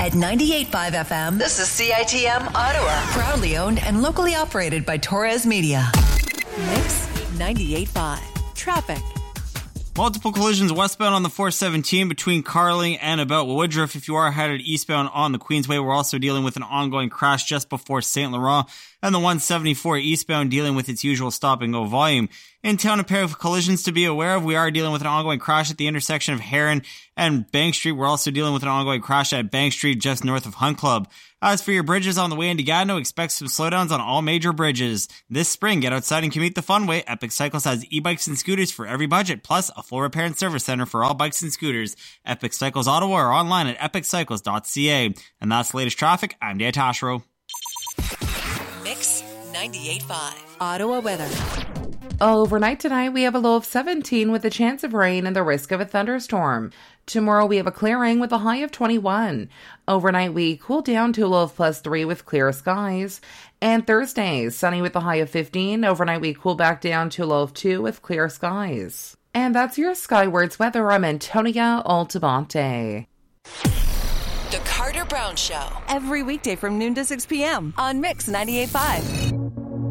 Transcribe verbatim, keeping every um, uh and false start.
At ninety-eight point five F M, this is C I T M Ottawa. Proudly owned and locally operated by Torres Media. Mix ninety-eight point five. Traffic. Multiple collisions westbound on the four seventeen between Carling and about Woodruff. If you are headed eastbound on the Queensway, we're also dealing with an ongoing crash just before Saint Laurent, and the one seventy-four eastbound dealing with its usual stop-and-go volume. In town, a pair of collisions to be aware of. We are dealing with an ongoing crash at the intersection of Heron and Bank Street. We're also dealing with an ongoing crash at Bank Street just north of Hunt Club. As for your bridges on the way into Gatineau, expect some slowdowns on all major bridges. This spring, get outside and commute the fun way. Epic Cycles has e-bikes and scooters for every budget, plus a full repair and service center for all bikes and scooters. Epic Cycles Ottawa or online at epic cycles dot c a. And that's the latest traffic. I'm Dan Tashro. Mix ninety-eight point five. Ottawa weather. Overnight tonight, we have a low of seventeen with a chance of rain and the risk of a thunderstorm. Tomorrow, we have a clearing with a high of twenty-one. Overnight, we cool down to a low of plus three with clear skies. And Thursday, sunny with a high of fifteen. Overnight, we cool back down to a low of two with clear skies. And that's your Skywards weather. I'm Antonia Altamonte. The Carter Brown Show. Every weekday from noon to six p.m. on Mix ninety-eight point five.